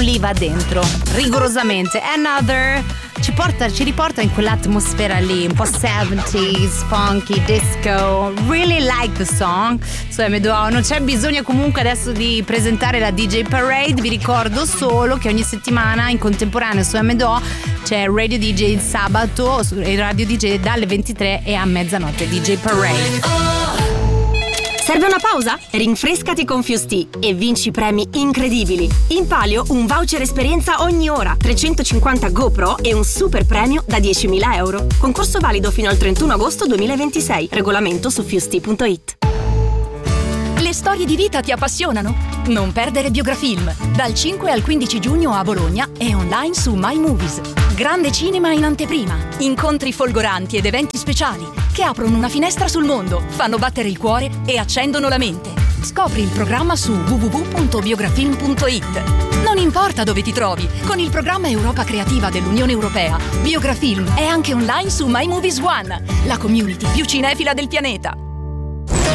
non li va dentro, rigorosamente. Another ci riporta in quell'atmosfera lì, un po' 70s, funky, disco. Really like the song. So MDO, non c'è bisogno comunque adesso di presentare la DJ Parade. Vi ricordo solo che ogni settimana in contemporanea su MDO c'è Radio DJ il sabato e Radio DJ dalle 23 e a mezzanotte DJ Parade. Serve una pausa? Rinfrescati con Fusti e vinci premi incredibili. In palio un voucher esperienza ogni ora, 350 GoPro e un super premio da 10.000 euro. Concorso valido fino al 31 agosto 2026. Regolamento su fusti.it. Le storie di vita ti appassionano? Non perdere Biografilm. Dal 5 al 15 giugno a Bologna e online su My Movies. Grande cinema in anteprima, incontri folgoranti ed eventi speciali che aprono una finestra sul mondo, fanno battere il cuore e accendono la mente. Scopri il programma su www.biografilm.it. Non importa dove ti trovi, con il programma Europa Creativa dell'Unione Europea, Biografilm è anche online su My Movies One, la community più cinefila del pianeta.